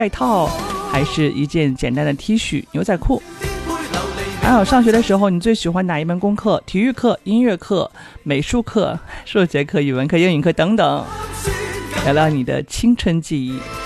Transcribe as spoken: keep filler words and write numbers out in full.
外套，还是一件简单的 T 恤、牛仔裤？还有上学的时候，你最喜欢哪一门功课？体育课、音乐课、美术课、数学课、语文课、英语课等等。聊聊你的青春记忆。